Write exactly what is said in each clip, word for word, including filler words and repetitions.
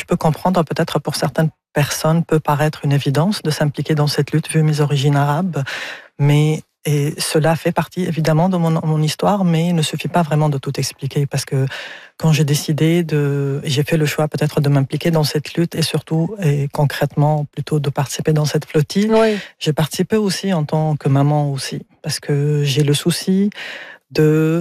peux comprendre, peut-être pour certaines personnes, peut paraître une évidence de s'impliquer dans cette lutte vu mes origines arabes, mais et cela fait partie évidemment de mon, mon histoire, mais il ne suffit pas vraiment de tout expliquer parce que quand j'ai décidé de, j'ai fait le choix peut-être de m'impliquer dans cette lutte et surtout et concrètement plutôt de participer dans cette flottille, oui. J'ai participé aussi en tant que maman aussi parce que j'ai le souci de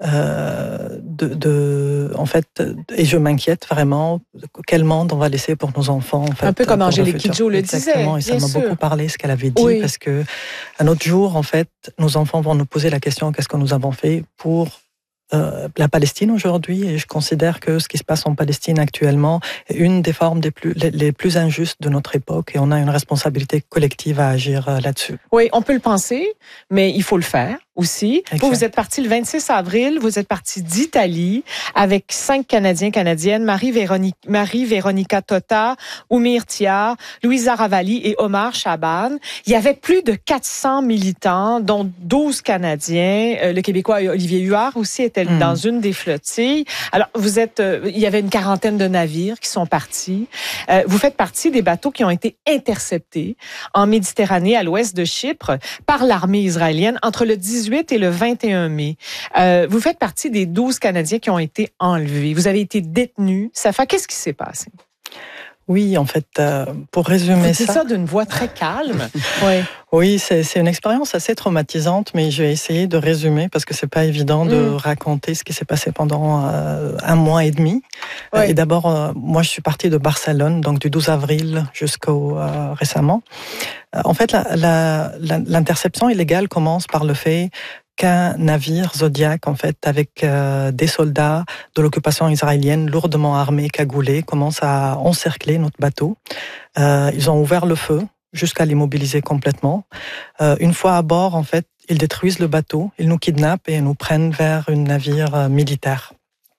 Euh, de, de, en fait, et je m'inquiète vraiment quel monde on va laisser pour nos enfants. En fait, un peu comme Angélique Kidjo le Exactement, disait. Et ça m'a sûr. beaucoup parlé ce qu'elle avait dit, oui. Parce que un autre jour, en fait, nos enfants vont nous poser la question qu'est-ce que nous avons fait pour euh, la Palestine aujourd'hui, et je considère que ce qui se passe en Palestine actuellement est une des formes des plus, les, les plus injustes de notre époque, et on a une responsabilité collective à agir euh, là-dessus. Oui, on peut le penser, mais il faut le faire aussi. Exact. Vous, vous êtes parti le vingt-six avril, vous êtes parti d'Italie avec cinq Canadiens, Canadiennes, Marie-Véronica, Marie-Véronica Tota, Oumir Tia, Louisa Ravalli et Omar Chaban. Il y avait plus de quatre cents militants, dont douze Canadiens. Euh, le Québécois Olivier Huard aussi était mmh. dans une des flottilles. Alors, vous êtes, euh, il y avait une quarantaine de navires qui sont partis. Euh, vous faites partie des bateaux qui ont été interceptés en Méditerranée, à l'ouest de Chypre, par l'armée israélienne entre le dix-huit et le vingt et un mai. Euh, vous faites partie des douze Canadiens qui ont été enlevés. Vous avez été détenu. Safa, qu'est-ce qui s'est passé? Oui, en fait, euh, pour résumer ça... C'est ça d'une voix très calme. Oui, oui c'est, c'est une expérience assez traumatisante, mais je vais essayer de résumer parce que c'est pas évident de mm. raconter ce qui s'est passé pendant euh, un mois et demi. Oui. Et d'abord, euh, moi, je suis partie de Barcelone, donc du douze avril jusqu'au euh, récemment. En fait, la, la, la, l'interception illégale commence par le fait qu'un navire Zodiac, en fait, avec euh, des soldats de l'occupation israélienne lourdement armés, cagoulés, commence à encercler notre bateau. Euh, ils ont ouvert le feu jusqu'à l'immobiliser complètement. Euh, une fois à bord, en fait, ils détruisent le bateau, ils nous kidnappent et nous prennent vers un navire euh, militaire.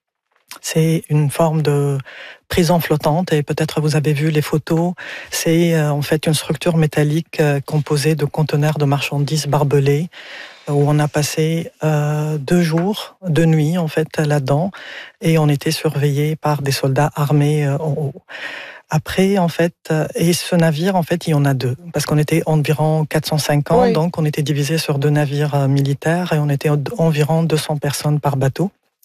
C'est une forme de prison flottante et peut-être vous avez vu les photos. C'est euh, en fait une structure métallique euh, composée de conteneurs de marchandises barbelés où on a passé euh, deux jours, deux nuits en fait là-dedans et on était surveillés par des soldats armés euh, en haut. Après, en fait, et ce navire, en fait, il y en a deux, parce qu'on était environ quatre cent cinquante, oui. Donc on était divisé sur deux navires militaires et on était environ deux cents personnes par bateau.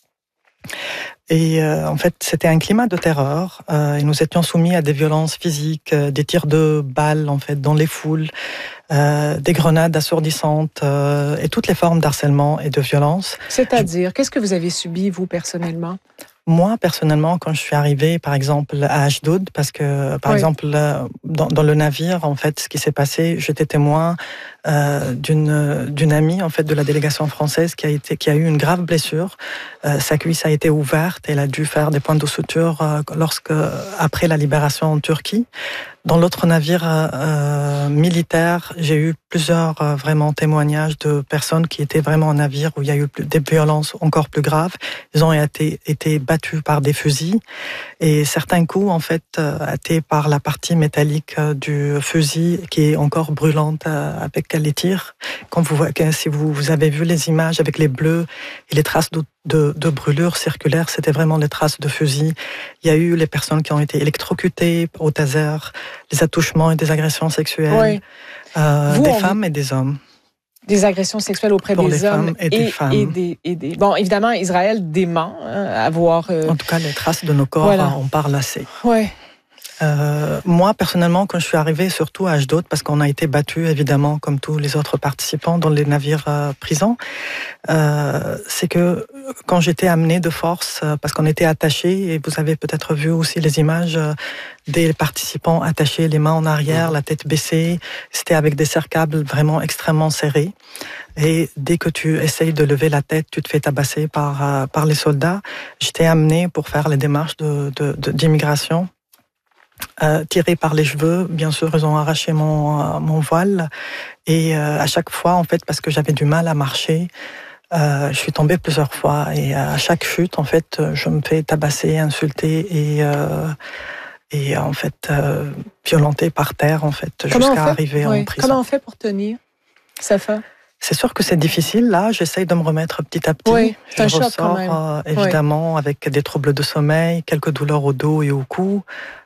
Et euh, en fait, c'était un climat de terreur. Euh, et nous étions soumis à des violences physiques, euh, des tirs de balles en fait dans les foules, euh, des grenades assourdissantes euh, et toutes les formes d'harcèlement et de violence. C'est-à-dire, Je... qu'est-ce que vous avez subi vous personnellement? Moi, personnellement, quand je suis arrivée, par exemple, à Ashdod, parce que, par oui. exemple, dans, dans le navire, en fait, ce qui s'est passé, j'étais témoin euh, d'une d'une amie, en fait, de la délégation française qui a été qui a eu une grave blessure. Euh, sa cuisse a été ouverte, elle a dû faire des points de suture euh, lorsque après la libération en Turquie. Dans l'autre navire euh, militaire, j'ai eu plusieurs euh, vraiment témoignages de personnes qui étaient vraiment en navire où il y a eu des violences encore plus graves. Ils ont été, été battus par des fusils et certains coups, en fait, euh, étaient par la partie métallique euh, du fusil qui est encore brûlante euh, avec les tirs. Quand vous, si vous, vous avez vu les images avec les bleus et les traces de De, de brûlures circulaires, c'était vraiment les traces de fusils. Il y a eu les personnes qui ont été électrocutées au taser, les attouchements et des agressions sexuelles, oui. euh, Vous, des on... femmes et des hommes. Des agressions sexuelles auprès Pour des hommes et, des et, femmes. Et des, et des... Bon, évidemment, Israël dément hein, avoir... Euh... En tout cas, les traces de nos corps, voilà. On parle assez. Oui. Euh, moi, personnellement, quand je suis arrivée, surtout à Ashdod, parce qu'on a été battus, évidemment, comme tous les autres participants dans les navires euh, prisons, euh, c'est que quand j'étais amenée de force, euh, parce qu'on était attachés, et vous avez peut-être vu aussi les images euh, des participants attachés, les mains en arrière, la tête baissée, c'était avec des cercles vraiment extrêmement serrés. Et dès que tu essayes de lever la tête, tu te fais tabasser par, euh, par les soldats. J'étais amenée pour faire les démarches de, de, de, d'immigration. Euh, tirés par les cheveux, bien sûr, ils ont arraché mon, euh, mon voile. Et euh, à chaque fois, en fait, parce que j'avais du mal à marcher, euh, je suis tombée plusieurs fois. Et à chaque chute, en fait, je me fais tabasser, insulter et, euh, et en fait, euh, violenter par terre, en fait, Comment jusqu'à arriver oui. en prison. Comment on fait pour tenir, Safa? C'est sûr que c'est difficile. Là, j'essaye de me remettre petit à petit. Oui, c'est un je choc ressors, quand même. Euh, évidemment, oui. avec des troubles de sommeil, quelques douleurs au dos et au cou.